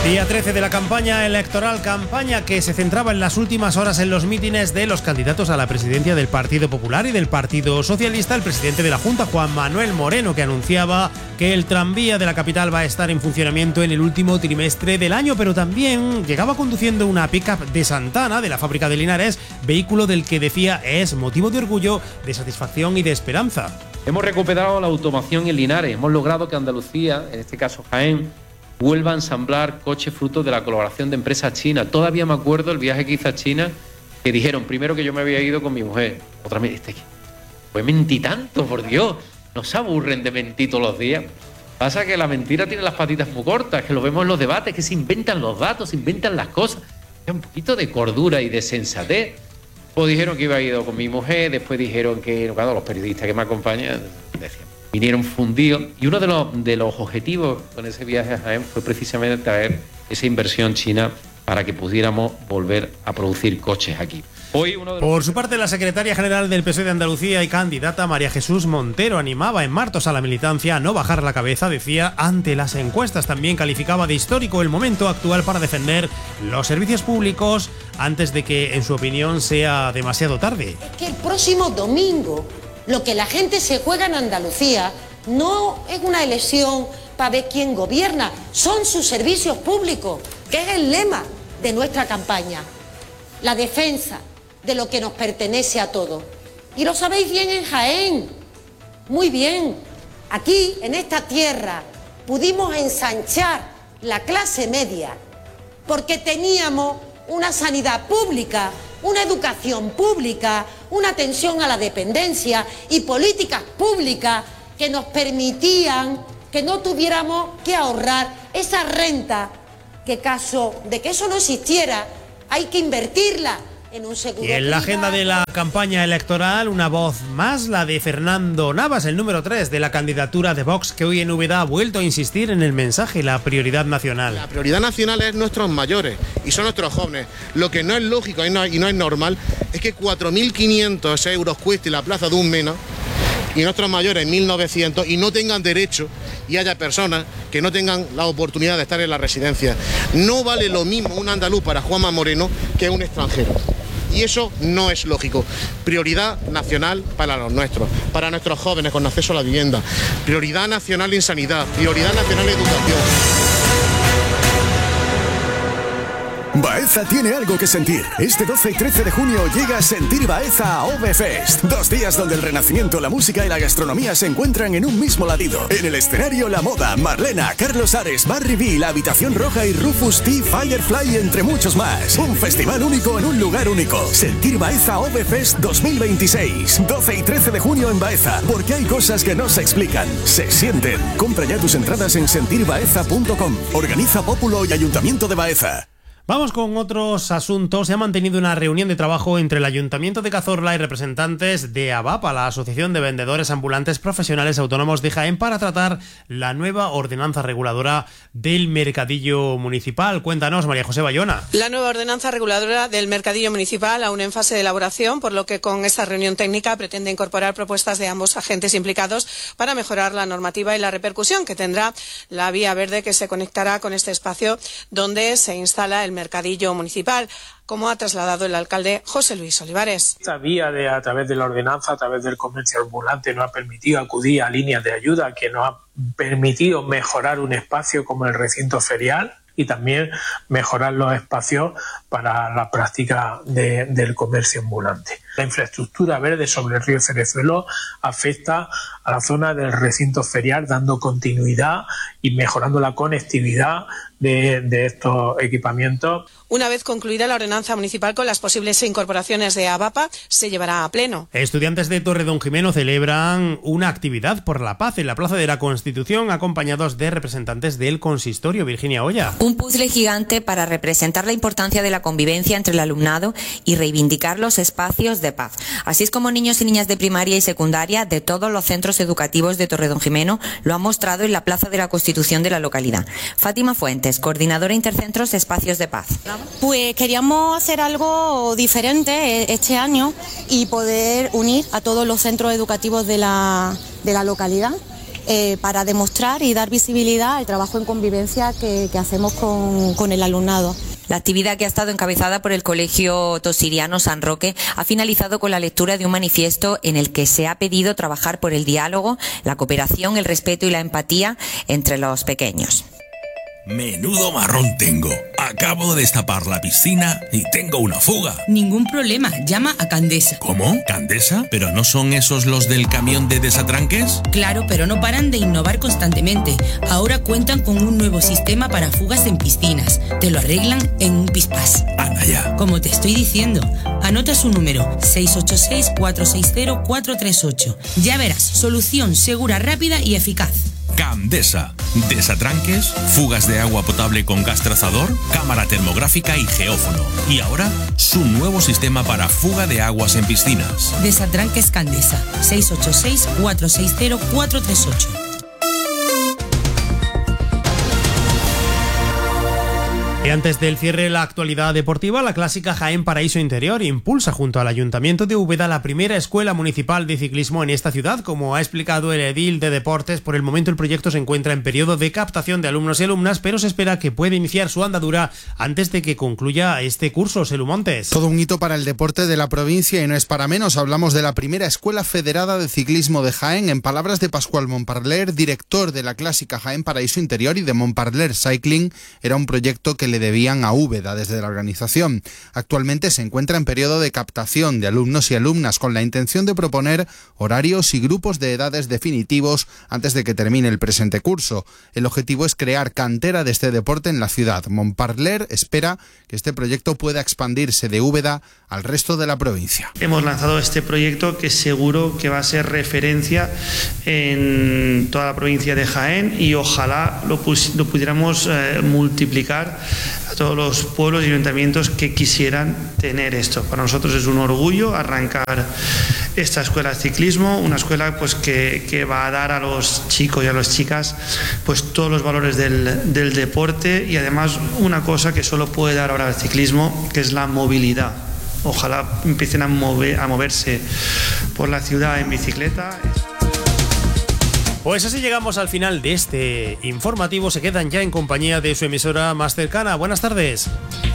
Día 13 de la campaña electoral, campaña que se centraba en las últimas horas en los mítines de los candidatos a la presidencia del Partido Popular y del Partido Socialista. El presidente de la Junta, Juan Manuel Moreno, que anunciaba que el tranvía de la capital va a estar en funcionamiento en el último trimestre del año, pero también llegaba conduciendo una pick-up de Santana, de la fábrica de Linares, vehículo del que decía es motivo de orgullo, de satisfacción y de esperanza. Hemos recuperado la automoción en Linares, hemos logrado que Andalucía, en este caso Jaén, vuelva a ensamblar coches fruto de la colaboración de empresas chinas. Todavía me acuerdo el viaje que hice a China, que dijeron primero que yo me había ido con mi mujer, otra vez, pues mentí tanto, por Dios, no se aburren de mentir todos los días. Pasa que la mentira tiene las patitas muy cortas, que lo vemos en los debates, que se inventan los datos, se inventan las cosas. Un poquito de cordura y de sensatez. Pues dijeron que iba a ir con mi mujer, después dijeron que, claro, los periodistas que me acompañan decían, vinieron fundidos, y uno de los objetivos con ese viaje a Jaén fue precisamente traer esa inversión china para que pudiéramos volver a producir coches aquí. Por su parte, la secretaria general del PSOE de Andalucía y candidata María Jesús Montero animaba en Martos a la militancia a no bajar la cabeza, decía, ante las encuestas. También calificaba de histórico el momento actual para defender los servicios públicos antes de que, en su opinión, sea demasiado tarde. Es que el próximo domingo lo que la gente se juega en Andalucía no es una elección para ver quién gobierna, son sus servicios públicos, que es el lema de nuestra campaña, la defensa de lo que nos pertenece a todos. Y lo sabéis bien en Jaén, muy bien. Aquí, en esta tierra, pudimos ensanchar la clase media porque teníamos una sanidad pública, una educación pública, una atención a la dependencia y políticas públicas que nos permitían que no tuviéramos que ahorrar esa renta que, caso de que eso no existiera, hay que invertirla en un seguro. Y en la agenda de la campaña electoral, una voz más, la de Fernando Navas, el número 3 de la candidatura de Vox, que hoy en Úbeda ha vuelto a insistir en el mensaje, la prioridad nacional. La prioridad nacional es nuestros mayores y son nuestros jóvenes. Lo que no es lógico y no es normal es que 4.500 euros cueste la plaza de un menos y nuestros mayores 1.900 y no tengan derecho, y haya personas que no tengan la oportunidad de estar en la residencia. No vale lo mismo un andaluz para Juanma Moreno que un extranjero. Y eso no es lógico. Prioridad nacional para los nuestros, para nuestros jóvenes con acceso a la vivienda. Prioridad nacional en sanidad, prioridad nacional en educación. Baeza tiene algo que sentir. Este 12 y 13 de junio llega Sentir Baeza a OVFest. 2 días donde el renacimiento, la música y la gastronomía se encuentran en un mismo latido. En el escenario La Moda, Marlena, Carlos Ares, Barry B, La Habitación Roja y Rufus T, Firefly, entre muchos más. Un festival único en un lugar único. Sentir Baeza OVFest 2026. 12 y 13 de junio en Baeza. Porque hay cosas que no se explican, se sienten. Compra ya tus entradas en sentirbaeza.com. Organiza Pópulo y Ayuntamiento de Baeza. Vamos con otros asuntos. Se ha mantenido una reunión de trabajo entre el Ayuntamiento de Cazorla y representantes de AVAPA, la Asociación de Vendedores Ambulantes Profesionales Autónomos de Jaén, para tratar la nueva ordenanza reguladora del mercadillo municipal. Cuéntanos, María José Bayona. La nueva ordenanza reguladora del mercadillo municipal aún en fase de elaboración, por lo que con esta reunión técnica pretende incorporar propuestas de ambos agentes implicados para mejorar la normativa y la repercusión que tendrá la vía verde que se conectará con este espacio donde se instala el mercadillo municipal, como ha trasladado el alcalde José Luis Olivares. Esta vía a través de la ordenanza, a través del comercio ambulante, nos ha permitido acudir a líneas de ayuda que nos ha permitido mejorar un espacio como el recinto ferial y también mejorar los espacios para la práctica del comercio ambulante. La infraestructura verde sobre el río Cerezuelo afecta a la zona del recinto ferial, dando continuidad y mejorando la conectividad de estos equipamientos. Una vez concluida la ordenanza municipal con las posibles incorporaciones de AVAPA, se llevará a pleno. Estudiantes de Torredonjimeno celebran una actividad por la paz en la Plaza de la Constitución, acompañados de representantes del consistorio. Virginia Olla. Un puzzle gigante para representar la importancia de la convivencia entre el alumnado y reivindicar los espacios de paz. Así es como niños y niñas de primaria y secundaria de todos los centros educativos de Torredonjimeno lo han mostrado en la Plaza de la Constitución de la localidad. Fátima Fuentes, coordinadora Intercentros Espacios de Paz. Pues queríamos hacer algo diferente este año y poder unir a todos los centros educativos de la localidad para demostrar y dar visibilidad al trabajo en convivencia que hacemos con el alumnado. La actividad, que ha estado encabezada por el Colegio Tosiriano San Roque, ha finalizado con la lectura de un manifiesto en el que se ha pedido trabajar por el diálogo, la cooperación, el respeto y la empatía entre los pequeños. Menudo marrón tengo. Acabo de destapar la piscina y tengo una fuga. Ningún problema, llama a Candesa. ¿Cómo? ¿Candesa? ¿Pero no son esos los del camión de desatranques? Claro, pero no paran de innovar constantemente. Ahora cuentan con un nuevo sistema para fugas en piscinas. Te lo arreglan en un pispás. Anda ya. Como te estoy diciendo, anota su número, 686-460-438. Ya verás, solución segura, rápida y eficaz. Candesa. Desatranques, fugas de agua potable con gas trazador, cámara termográfica y geófono. Y ahora, su nuevo sistema para fuga de aguas en piscinas. Desatranques Candesa. 686-460-438. Y antes del cierre de la actualidad deportiva, la clásica Jaén Paraíso Interior impulsa junto al Ayuntamiento de Úbeda la primera escuela municipal de ciclismo en esta ciudad. Como ha explicado el edil de deportes, por el momento el proyecto se encuentra en periodo de captación de alumnos y alumnas, pero se espera que pueda iniciar su andadura antes de que concluya este curso. Selu Montes. Todo un hito para el deporte de la provincia y no es para menos. Hablamos de la primera escuela federada de ciclismo de Jaén, en palabras de Pascual Montparler, director de la clásica Jaén Paraíso Interior y de Montparler Cycling. Era un proyecto que le debían a Úbeda desde la organización. Actualmente se encuentra en periodo de captación de alumnos y alumnas con la intención de proponer horarios y grupos de edades definitivos antes de que termine el presente curso. El objetivo es crear cantera de este deporte en la ciudad. Montparler espera que este proyecto pueda expandirse de Úbeda al resto de la provincia. Hemos lanzado este proyecto que seguro que va a ser referencia en toda la provincia de Jaén y ojalá lo pudiéramos multiplicar a todos los pueblos y ayuntamientos que quisieran tener esto. Para nosotros es un orgullo arrancar esta escuela de ciclismo, una escuela pues que va a dar a los chicos y a las chicas pues todos los valores del deporte y además una cosa que solo puede dar ahora el ciclismo, que es la movilidad. Ojalá empiecen a moverse por la ciudad en bicicleta. Pues así llegamos al final de este informativo. Se quedan ya en compañía de su emisora más cercana. Buenas tardes.